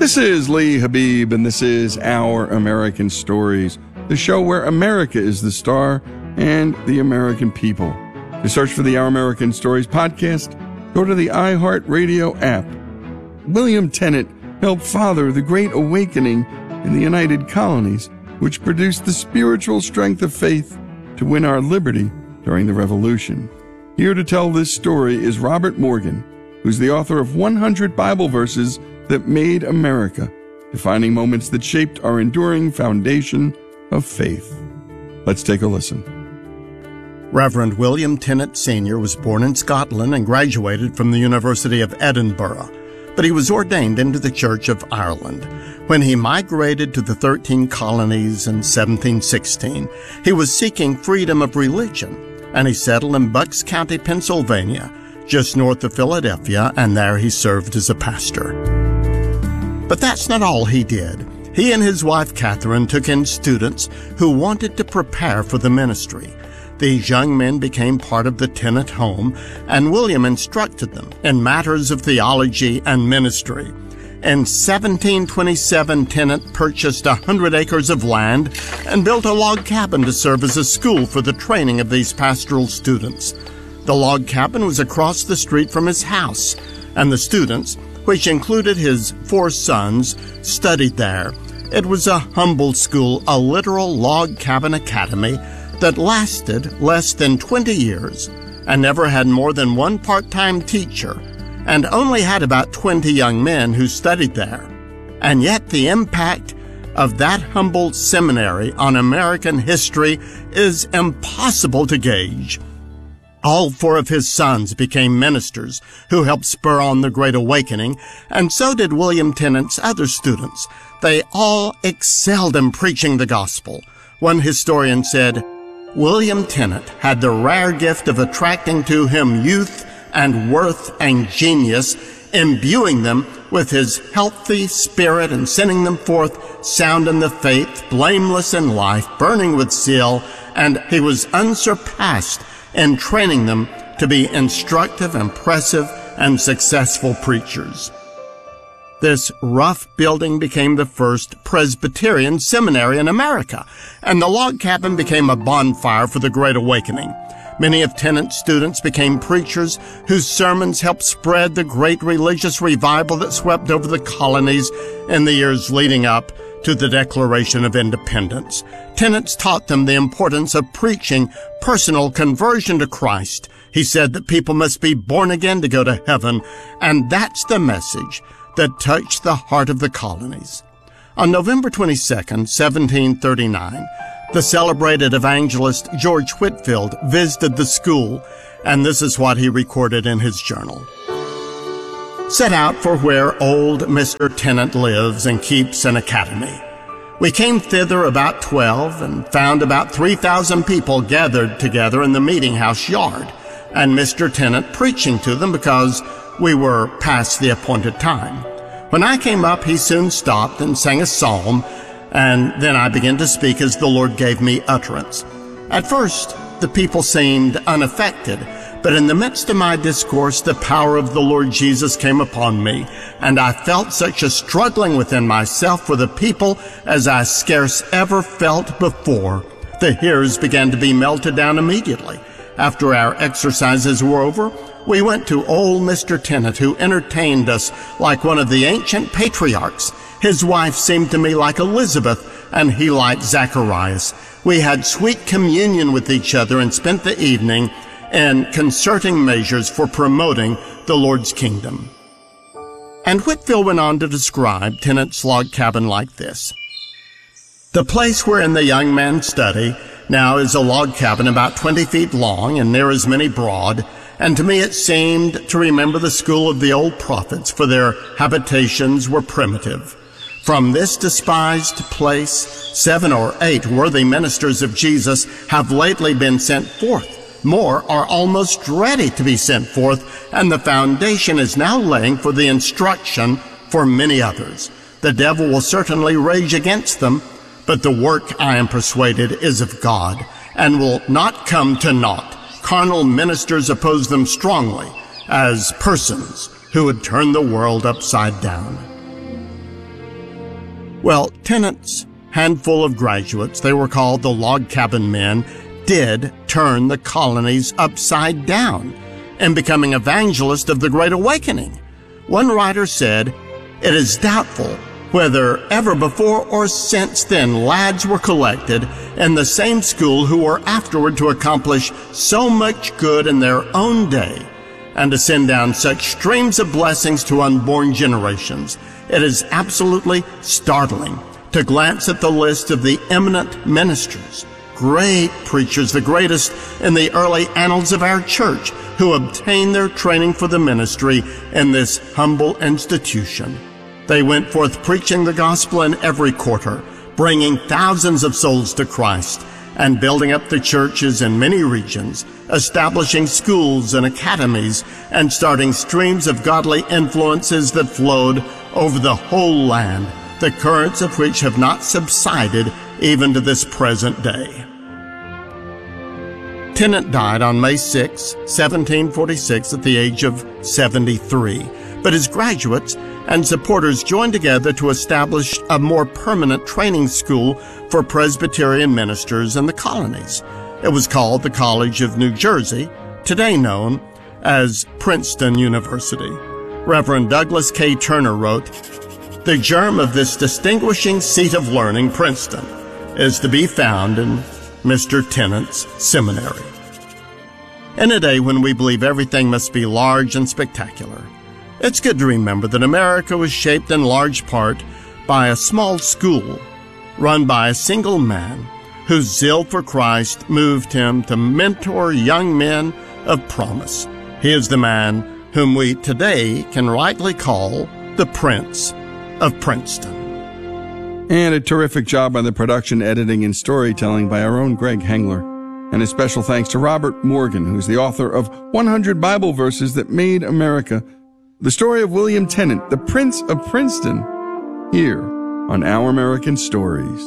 This is Lee Habib, and this is Our American Stories, the show where America is the star and the American people. To search for the Our American Stories podcast, go to the iHeartRadio app. William Tennant helped father the Great Awakening in the United Colonies, which produced the spiritual strength of faith to win our liberty during the Revolution. Here to tell this story is Robert Morgan, who's the author of 100 Bible verses that made America, defining moments that shaped our enduring foundation of faith. Let's take a listen. Reverend William Tennant Sr. was born in Scotland and graduated from the University of Edinburgh, but he was ordained into the Church of Ireland. When he migrated to the 13 colonies in 1716, he was seeking freedom of religion, and he settled in Bucks County, Pennsylvania, just north of Philadelphia, and there he served as a pastor. But that's not all he did. He and his wife Catherine took in students who wanted to prepare for the ministry. These young men became part of the Tennant home, and William instructed them in matters of theology and ministry. In 1727, Tennant purchased 100 acres of land and built a log cabin to serve as a school for the training of these pastoral students. The log cabin was across the street from his house, and the students, which included his 4 sons, studied there. It was a humble school, a literal log cabin academy that lasted less than 20 years and never had more than one part-time teacher and only had about 20 young men who studied there. And yet the impact of that humble seminary on American history is impossible to gauge. All 4 of his sons became ministers who helped spur on the Great Awakening, and so did William Tennant's other students. They all excelled in preaching the gospel. One historian said, William Tennant had the rare gift of attracting to him youth and worth and genius, imbuing them with his healthy spirit and sending them forth sound in the faith, blameless in life, burning with zeal, and he was unsurpassed in training them to be instructive, impressive, and successful preachers. This rough building became the first Presbyterian seminary in America, and the log cabin became a bonfire for the Great Awakening. Many of Tennant's students became preachers whose sermons helped spread the great religious revival that swept over the colonies in the years leading up to the Declaration of Independence. Tennant taught them the importance of preaching personal conversion to Christ. He said that people must be born again to go to heaven, and that's the message that touched the heart of the colonies. On November 22nd, 1739, the celebrated evangelist George Whitefield visited the school, and this is what he recorded in his journal. Set out for where old Mr. Tennant lives and keeps an academy. We came thither about 12 and found about 3,000 people gathered together in the meeting house yard, and Mr. Tennant preaching to them because we were past the appointed time. When I came up, he soon stopped and sang a psalm, and then I began to speak as the Lord gave me utterance. At first, the people seemed unaffected, but in the midst of my discourse, the power of the Lord Jesus came upon me, and I felt such a struggling within myself for the people as I scarce ever felt before. The hearers began to be melted down immediately. After our exercises were over, we went to old Mr. Tennant, who entertained us like one of the ancient patriarchs. His wife seemed to me like Elizabeth, and he like Zacharias. We had sweet communion with each other and spent the evening in concerting measures for promoting the Lord's kingdom. And Whitefield went on to describe Tennant's log cabin like this. The place wherein the young men study now is a log cabin about 20 feet long and near as many broad, and to me it seemed to remember the school of the old prophets, for their habitations were primitive. From this despised place, 7 or 8 worthy ministers of Jesus have lately been sent forth. More are almost ready to be sent forth, and the foundation is now laying for the instruction for many others. The devil will certainly rage against them, but the work, I am persuaded, is of God, and will not come to naught. Carnal ministers oppose them strongly, as persons who would turn the world upside down. Well, Tennant's handful of graduates, they were called the Log Cabin Men, did turn the colonies upside down in becoming evangelists of the Great Awakening. One writer said, "It is doubtful whether ever before or since then lads were collected in the same school who were afterward to accomplish so much good in their own day and to send down such streams of blessings to unborn generations. It is absolutely startling to glance at the list of the eminent ministers, great preachers, the greatest in the early annals of our church, who obtained their training for the ministry in this humble institution. They went forth preaching the gospel in every quarter, bringing thousands of souls to Christ, and building up the churches in many regions, establishing schools and academies, and starting streams of godly influences that flowed over the whole land, the currents of which have not subsided even to this present day." Tennant died on May 6, 1746, at the age of 73, but his graduates and supporters joined together to establish a more permanent training school for Presbyterian ministers in the colonies. It was called the College of New Jersey, today known as Princeton University. Reverend Douglas K. Turner wrote, "The germ of this distinguishing seat of learning, Princeton, is to be found in Mr. Tennant's seminary." In a day when we believe everything must be large and spectacular, it's good to remember that America was shaped in large part by a small school run by a single man whose zeal for Christ moved him to mentor young men of promise. He is the man whom we today can rightly call the Prince of Princeton. And a terrific job on the production, editing, and storytelling by our own Greg Hengler. And a special thanks to Robert Morgan, who's the author of 100 Bible Verses That Made America, the story of William Tennant, the Prince of Princeton, here on Our American Stories.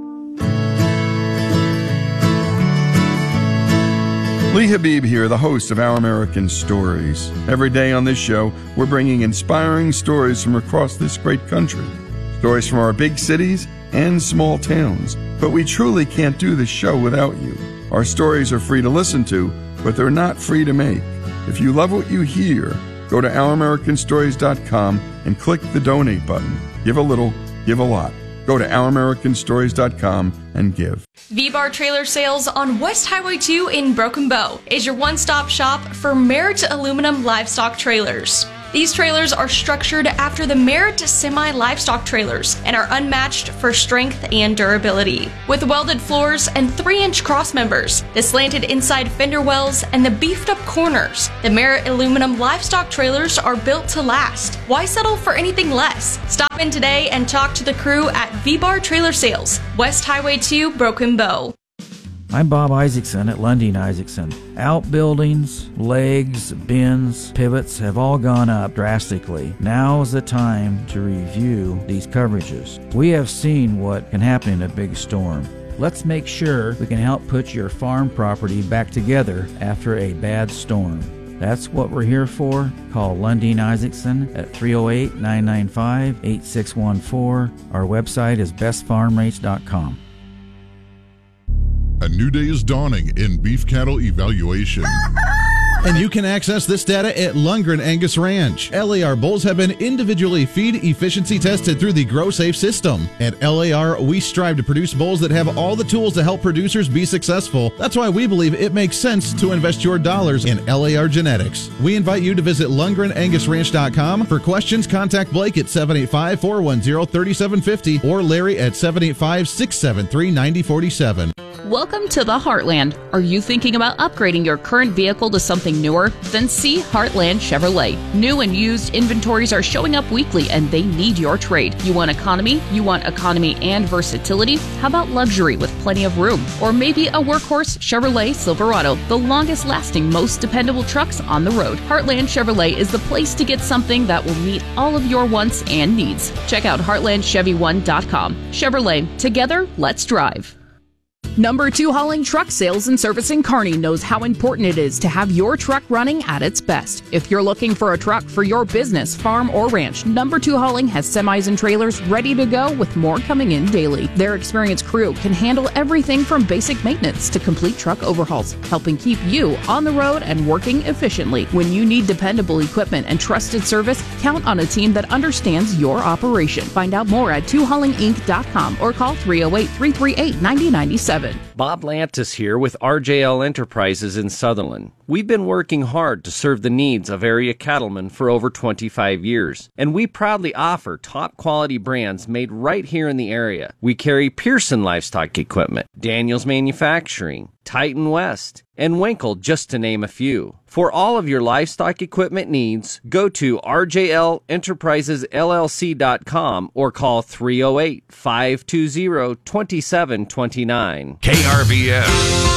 Lee Habib here, the host of Our American Stories. Every day on this show, we're bringing inspiring stories from across this great country. Stories from our big cities and small towns. But we truly can't do this show without you. Our stories are free to listen to, but they're not free to make. If you love what you hear, go to OurAmericanStories.com and click the donate button. Give a little, give a lot. Go to OurAmericanStories.com and give. V-Bar Trailer Sales on West Highway 2 in Broken Bow is your one-stop shop for Merritt aluminum livestock trailers. These trailers are structured after the Merritt semi-livestock trailers and are unmatched for strength and durability. With welded floors and 3-inch cross members, the slanted inside fender wells, and the beefed-up corners, the Merritt aluminum livestock trailers are built to last. Why settle for anything less? Stop in today and talk to the crew at V-Bar Trailer Sales, West Highway 2, Broken Bow. I'm Bob Isaacson at Lundin Isaacson. Outbuildings, legs, bins, pivots have all gone up drastically. Now is the time to review these coverages. We have seen what can happen in a big storm. Let's make sure we can help put your farm property back together after a bad storm. That's what we're here for. Call Lundin Isaacson at 308-995-8614. Our website is bestfarmrates.com. A new day is dawning in beef cattle evaluation. And you can access this data at Lundgren Angus Ranch. LAR bulls have been individually feed efficiency tested through the GrowSafe system. At LAR, we strive to produce bulls that have all the tools to help producers be successful. That's why we believe it makes sense to invest your dollars in LAR genetics. We invite you to visit LundgrenAngusRanch.com. For questions, contact Blake at 785-410-3750 or Larry at 785-673-9047. Welcome to the Heartland. Are you thinking about upgrading your current vehicle to something newer? Then see Heartland Chevrolet. New and used inventories are showing up weekly and they need your trade. You want economy? You want economy and versatility? How about luxury with plenty of room? Or maybe a workhorse Chevrolet Silverado, the longest lasting, most dependable trucks on the road. Heartland Chevrolet is the place to get something that will meet all of your wants and needs. Check out HeartlandChevy1.com. Chevrolet, together, let's drive. Number 2 Hauling Truck Sales and Service in Kearney knows how important it is to have your truck running at its best. If you're looking for a truck for your business, farm, or ranch, Number 2 Hauling has semis and trailers ready to go with more coming in daily. Their experienced crew can handle everything from basic maintenance to complete truck overhauls, helping keep you on the road and working efficiently. When you need dependable equipment and trusted service, count on a team that understands your operation. Find out more at 2haulinginc.com or call 308-338-9097. Bob Lantis here with RJL Enterprises in Sutherland. We've been working hard to serve the needs of area cattlemen for over 25 years, and we proudly offer top quality brands made right here in the area. We carry Pearson Livestock Equipment, Daniels Manufacturing, Titan West, and Winkle, just to name a few. For all of your livestock equipment needs, go to rjlenterprisesllc.com or call 308-520-2729. KRVS.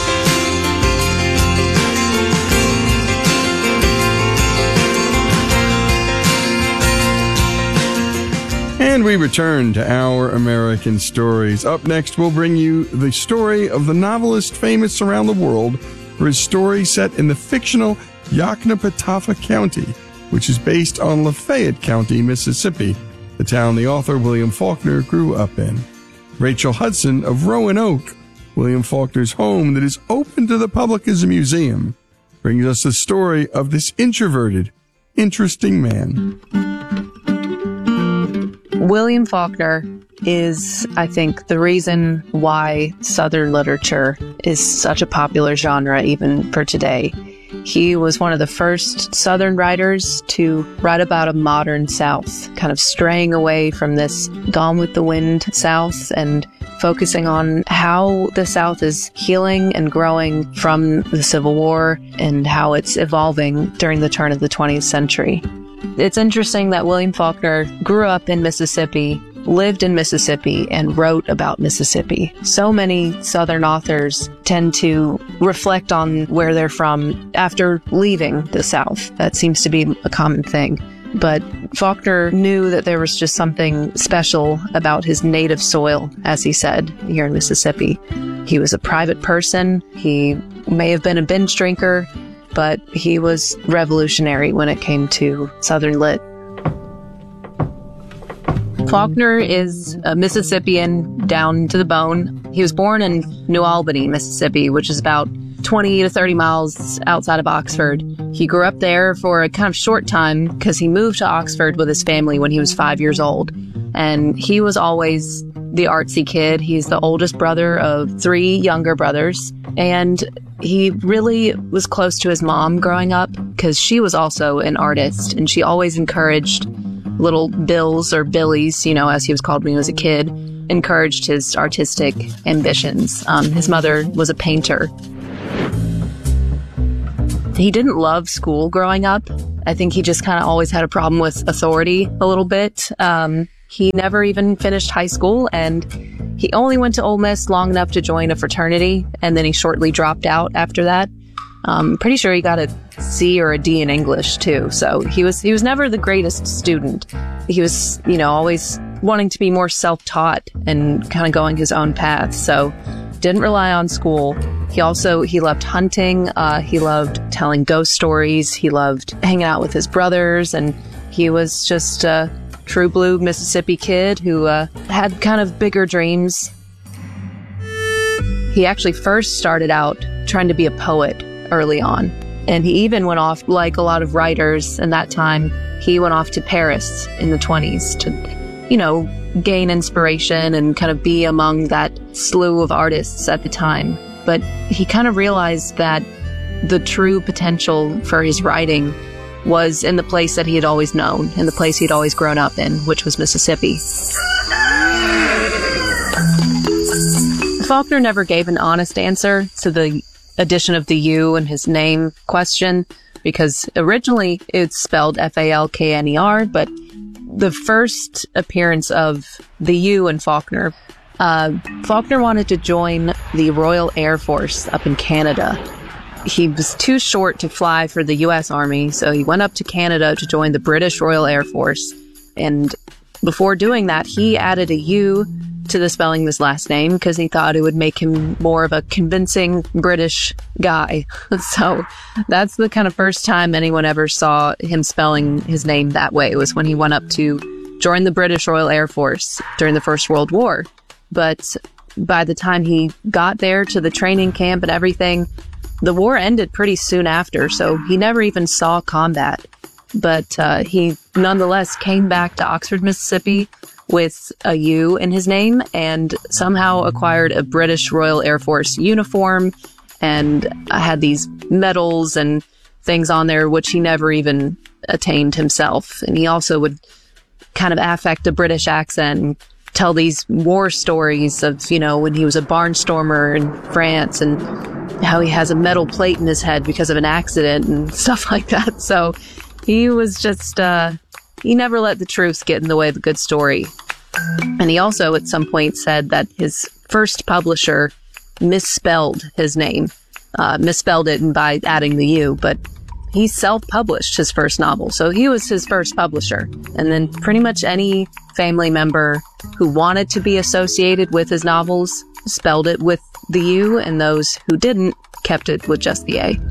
And we return to Our American Stories. Up next, we'll bring you the story of the novelist famous around the world for his story set in the fictional Yoknapatawpha County, which is based on Lafayette County, Mississippi, the town the author William Faulkner grew up in. Rachel Hudson of Roanoke, William Faulkner's home that is open to the public as a museum, brings us the story of this introverted, interesting man. William Faulkner is, I think, the reason why Southern literature is such a popular genre even for today. He was one of the first Southern writers to write about a modern South, kind of straying away from this Gone with the Wind South and focusing on how the South is healing and growing from the Civil War and how it's evolving during the turn of the 20th century. It's interesting that William Faulkner grew up in Mississippi, lived in Mississippi, and wrote about Mississippi. So many Southern authors tend to reflect on where they're from after leaving the South. That seems to be a common thing. But Faulkner knew that there was just something special about his native soil, as he said, here in Mississippi. He was a private person. He may have been a binge drinker, but he was revolutionary when it came to Southern lit. Faulkner is a Mississippian down to the bone. He was born in New Albany, Mississippi, which is about 20 to 30 miles outside of Oxford. He grew up there for a kind of short time because he moved to Oxford with his family when he was 5 years old. And he was always the artsy kid. He's the oldest brother of 3 younger brothers. And he really was close to his mom growing up because she was also an artist, and she always encouraged little Bills, or Billies, you know, as he was called when he was a kid, encouraged his artistic ambitions. His mother was a painter. He didn't love school growing up. I think he just kind of always had a problem with authority a little bit. He never even finished high school, and he only went to Ole Miss long enough to join a fraternity, and then he shortly dropped out after that. Pretty sure he got a C or a D in English too. So he was never the greatest student. He was, always wanting to be more self-taught and kind of going his own path. So didn't rely on school. He loved hunting. He loved telling ghost stories. He loved hanging out with his brothers, and he was just a true blue Mississippi kid who had kind of bigger dreams. He actually first started out trying to be a poet early on, and he even went off, like a lot of writers in that time, he went off to Paris in the 1920s to, gain inspiration and kind of be among that slew of artists at the time. But he kind of realized that the true potential for his writing was in the place that he had always known, in the place he'd always grown up in, which was Mississippi. Faulkner never gave an honest answer to the addition of the U in his name question, because originally it's spelled Falkner, but the first appearance of the U in Faulkner, Faulkner wanted to join the Royal Air Force up in Canada. He was too short to fly for the U.S. Army, so he went up to Canada to join the British Royal Air Force. And before doing that, he added a U to the spelling of his last name because he thought it would make him more of a convincing British guy. So that's the kind of first time anyone ever saw him spelling his name that way. It was when he went up to join the British Royal Air Force during the First World War. But by the time he got there to the training camp and everything, the war ended pretty soon after, so he never even saw combat. But he nonetheless came back to Oxford, Mississippi with a U in his name and somehow acquired a British Royal Air Force uniform and had these medals and things on there, which he never even attained himself. And he also would kind of affect a British accent and tell these war stories of, when he was a barnstormer in France and how he has a metal plate in his head because of an accident and stuff like that. So he was just, he never let the truth get in the way of a good story. And he also at some point said that his first publisher misspelled his name, misspelled it by adding the U, but he self-published his first novel. So he was his first publisher. And then pretty much any family member who wanted to be associated with his novels spelled it with the U, and those who didn't kept it with just the A.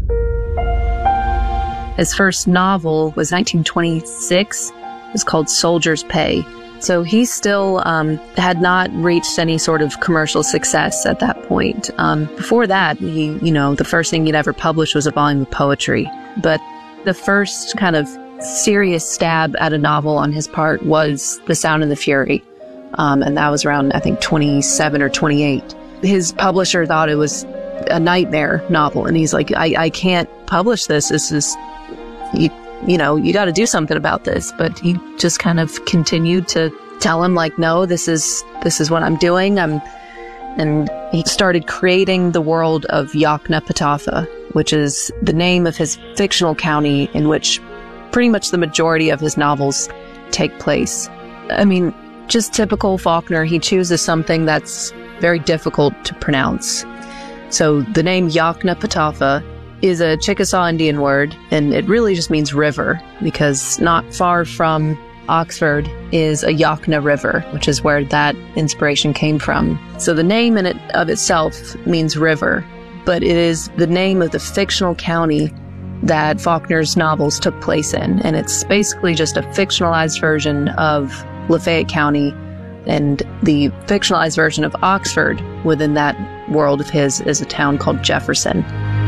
His first novel was 1926. It was called Soldier's Pay. So he still had not reached any sort of commercial success at that point. Before that, he, the first thing he'd ever published was a volume of poetry. But the first kind of serious stab at a novel on his part was The Sound and the Fury. And that was around, I think, 27 or 28. His publisher thought it was a nightmare novel. And he's like, I can't publish this. This is, you got to do something about this. But he just kind of continued to tell him, like, no, this is what I'm doing. And he started creating the world of Yoknapatawpha, which is the name of his fictional county in which pretty much the majority of his novels take place. I mean, just typical Faulkner, he chooses something that's very difficult to pronounce. So the name Yoknapatawpha is a Chickasaw Indian word, and it really just means river, because not far from Oxford is a Yakna River, which is where that inspiration came from. So the name in it of itself means river, but it is the name of the fictional county that Faulkner's novels took place in, and it's basically just a fictionalized version of Lafayette County, and the fictionalized version of Oxford within that world of his is a town called Jefferson.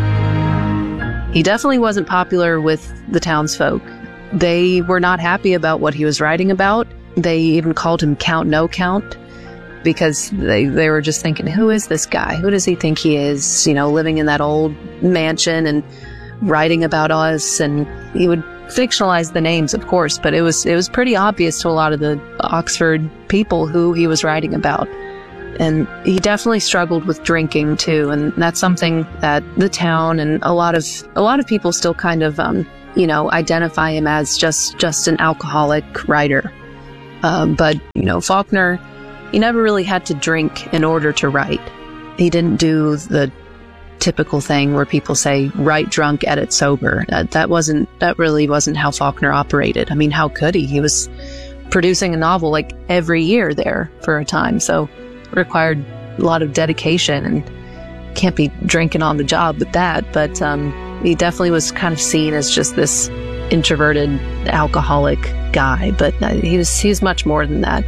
He definitely wasn't popular with the townsfolk. They were not happy about what he was writing about. They even called him Count No Count, because they were just thinking, who is this guy? Who does he think he is? Living in that old mansion and writing about us. And he would fictionalize the names, of course, but it was pretty obvious to a lot of the Oxford people who he was writing about. And he definitely struggled with drinking too, and that's something that the town and a lot of people still kind of identify him as just an alcoholic writer. But Faulkner, he never really had to drink in order to write. He didn't do the typical thing where people say write drunk, edit sober. That really wasn't how Faulkner operated. I mean, how could he? He was producing a novel like every year there for a time, so it required a lot of dedication, and can't be drinking on the job with that. But he definitely was kind of seen as just this introverted alcoholic guy, but he was much more than that.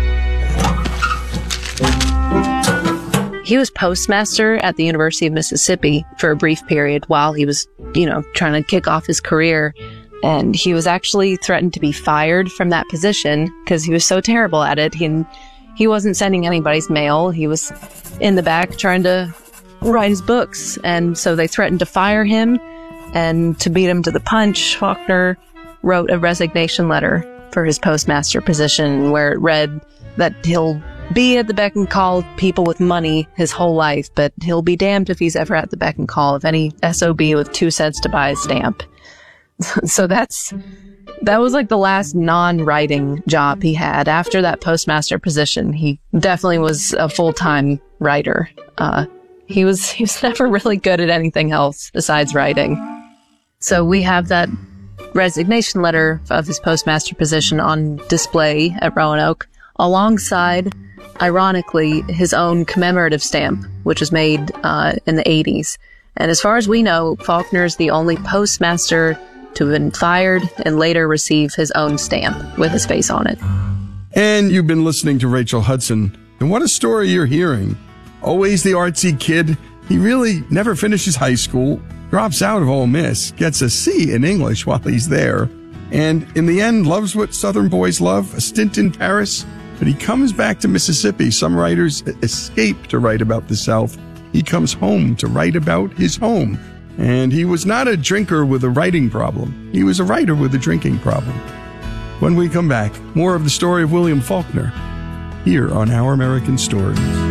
He was postmaster at the University of Mississippi for a brief period while he was, trying to kick off his career. And he was actually threatened to be fired from that position because he was so terrible at it. He wasn't sending anybody's mail. He was in the back trying to write his books. And so they threatened to fire him. And to beat him to the punch, Faulkner wrote a resignation letter for his postmaster position, where it read that he'll be at the beck and call of people with money his whole life, but he'll be damned if he's ever at the beck and call of any SOB with 2 cents to buy a stamp. So that was like the last non-writing job he had. After that postmaster position, he definitely was a full-time writer. He was never really good at anything else besides writing. So we have that resignation letter of his postmaster position on display at Roanoke. alongside, ironically, his own commemorative stamp, which was made in the 80s. And as far as we know, Faulkner is the only postmaster to have been fired and later receive his own stamp with his face on it. And you've been listening to Rachel Hudson. And what a story you're hearing. Always the artsy kid. He really never finishes high school, drops out of Ole Miss, gets a C in English while he's there, and in the end loves what Southern boys love, a stint in Paris. But he comes back to Mississippi. Some writers escape to write about the South. He comes home to write about his home. And he was not a drinker with a writing problem. He was a writer with a drinking problem. When we come back, more of the story of William Faulkner here on Our American Stories.